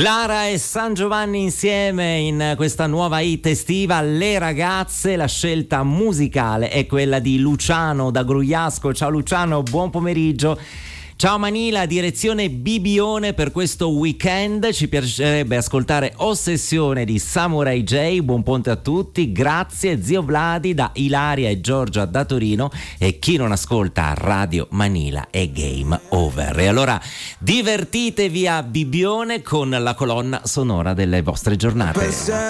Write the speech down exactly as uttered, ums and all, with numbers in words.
Clara e San Giovanni insieme in questa nuova hit estiva, Le ragazze. La scelta musicale è quella di Luciano da Grugliasco. Ciao Luciano, buon pomeriggio. Ciao Manila, direzione Bibione per questo weekend. Ci piacerebbe ascoltare Ossessione di Samurai J. Buon ponte a tutti, grazie. Zio Vladi da Ilaria e Giorgia da Torino. E chi non ascolta Radio Manila è game over. E allora divertitevi a Bibione con la colonna sonora delle vostre giornate.